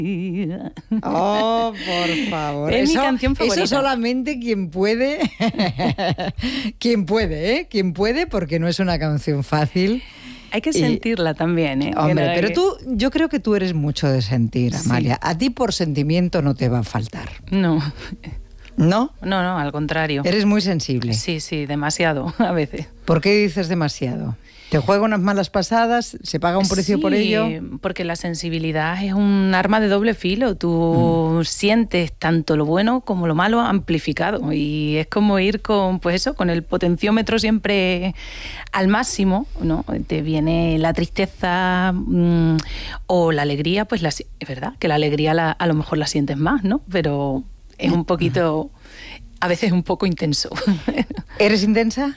Oh, por favor. Es mi canción favorita. Eso solamente quien puede, quien puede, ¿eh? Quien puede, porque no es una canción fácil. Hay que sentirla también, ¿eh? Hombre, pero yo creo que tú eres mucho de sentir, Amalia. Sí. A ti por sentimiento no te va a faltar. No. ¿No? No, al contrario. Eres muy sensible. Sí, demasiado, a veces. ¿Por qué dices demasiado? ¿Te juega unas malas pasadas? ¿Se paga un precio por ello? Sí, porque la sensibilidad es un arma de doble filo. Tú sientes tanto lo bueno como lo malo amplificado. Y es como ir con, pues eso, con el potenciómetro siempre al máximo, ¿no? Te viene la tristeza o la alegría, pues es verdad que la alegría a lo mejor la sientes más, ¿no? Pero es un poquito, a veces un poco intenso. ¿Eres intensa?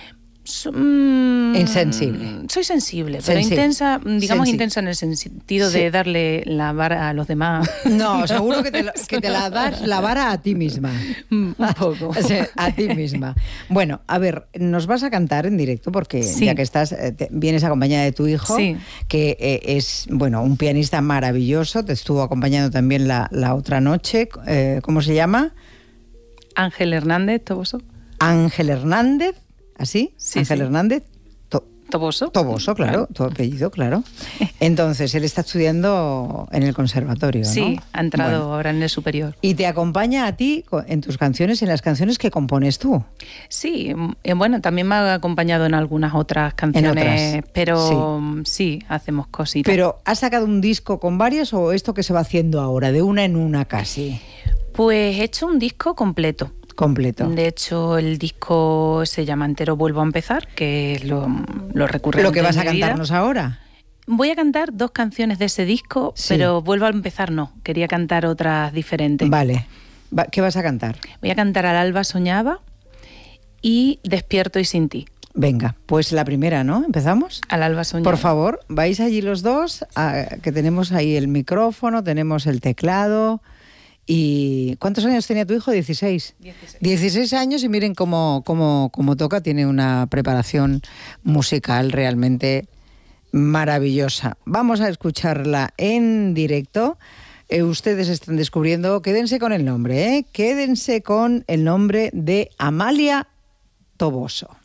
Insensible. Soy sensible, pero intensa, digamos intensa en el sentido de darle la vara a los demás. No, seguro que te la das la vara a ti misma. Un poco. O sea, a ti misma. Bueno, a ver, nos vas a cantar en directo porque ya que estás, vienes acompañada de tu hijo, que es, bueno, un pianista maravilloso, te estuvo acompañando también la otra noche. ¿Cómo se llama? Ángel Hernández Toboso. Ángel Hernández. ¿Así? Sí, Ángel Hernández Toboso. Toboso, claro, tu apellido, claro. Entonces, él está estudiando en el conservatorio, ¿no? Sí, ha entrado ahora en el superior. ¿Y te acompaña a ti en tus canciones, en las canciones que compones tú? Sí, bueno, también me ha acompañado en algunas otras canciones, pero sí, hacemos cositas. ¿Pero has sacado un disco con varias o esto que se va haciendo ahora, de una en una casi? Pues he hecho un disco completo. De hecho, el disco se llama entero Vuelvo a empezar, que es lo recurrente. ¿Lo que vas a cantarnos ahora? Voy a cantar 2 canciones de ese disco, pero Vuelvo a empezar no. Quería cantar otras diferentes. Vale. ¿Qué vas a cantar? Voy a cantar Al alba soñaba y Despierto y sin ti. Venga, pues la primera, ¿no? ¿Empezamos? Al alba soñaba. Por favor, vais allí los dos, que tenemos ahí el micrófono, tenemos el teclado. ¿Y cuántos años tenía tu hijo? 16. 16 años y miren cómo toca, tiene una preparación musical realmente maravillosa. Vamos a escucharla en directo. Ustedes están descubriendo, quédense con el nombre, quédense con el nombre de Amalia Toboso.